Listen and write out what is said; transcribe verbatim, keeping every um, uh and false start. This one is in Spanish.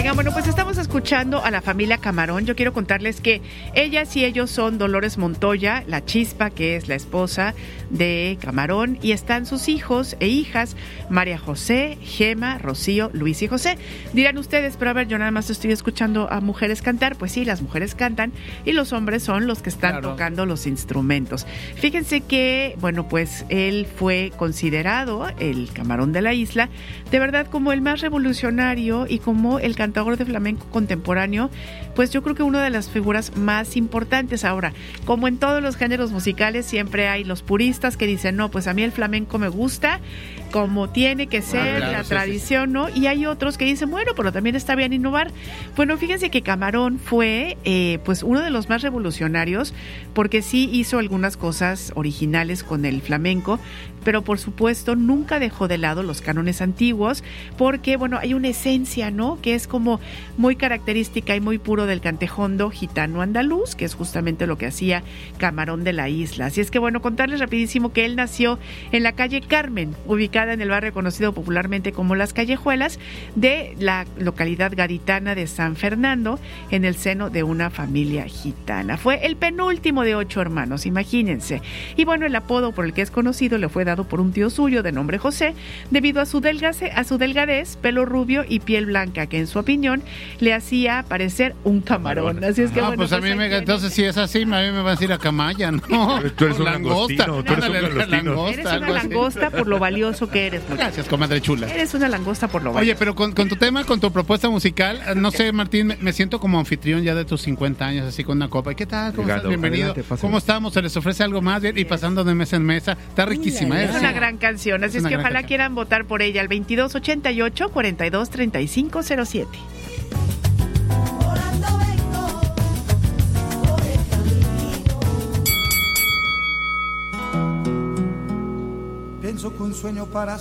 Oigan, bueno, pues estamos escuchando a la familia Camarón. Yo quiero contarles que ellas y ellos son Dolores Montoya, la Chispa, que es la esposa de Camarón, y están sus hijos e hijas, María José, Gema, Rocío, Luis y José. Dirán ustedes, pero a ver, yo nada más estoy escuchando a mujeres cantar. Pues sí, las mujeres cantan y los hombres son los que están claro. tocando los instrumentos. Fíjense que, bueno, pues él fue considerado, el Camarón de la Isla, de verdad como el más revolucionario y como el cantador de flamenco contemporáneo, pues yo creo que una de las figuras más importantes. Ahora, como en todos los géneros musicales, siempre hay los puristas que dicen, no, pues a mí el flamenco me gusta como tiene que ser, ah, claro, la sí, tradición, sí. ¿no? Y hay otros que dicen, bueno, pero también está bien innovar. Bueno, fíjense que Camarón fue eh, pues uno de los más revolucionarios, porque sí hizo algunas cosas originales con el flamenco, pero por supuesto nunca dejó de lado los cánones antiguos, porque bueno, hay una esencia, ¿no?, que es como muy característica y muy puro del cantejondo gitano andaluz, que es justamente lo que hacía Camarón de la Isla. Así es que bueno, contarles rapidísimo que él nació en la calle Carmen, ubicada en el barrio conocido popularmente como Las Callejuelas, de la localidad gaditana de San Fernando, en el seno de una familia gitana. Fue el penúltimo de ocho hermanos, imagínense. Y bueno, el apodo por el que es conocido le fue dado por un tío suyo de nombre José, debido a su, delgace, a su delgadez, pelo rubio y piel blanca, que en su opinión le hacía parecer un camarón. Así es que ah, bueno, pues a mí me, entonces si es así, a mí me va a decir a Camaya, ¿no? Tú eres un langostino, tú eres un langostino. Eres una langosta por lo valioso que eres. Muchacho. Gracias, comadre chula. Eres una langosta por lo valioso. Oye, pero con, con tu tema, con tu propuesta musical, no sé, Martín, me, me siento como anfitrión ya de tus cincuenta años, así con una copa. ¿Qué tal? ¿Cómo Ligado. estás? Bienvenido. Adelante, ¿cómo estamos? ¿Se les ofrece algo más? Y pasando de mesa en mesa. Está riquísima. Es una gran canción, así es, es que ojalá canción. Quieran votar por ella al veintidós ochenta y ocho, cuarenta y dos, treinta y cinco cero siete. Pienso que un sueño para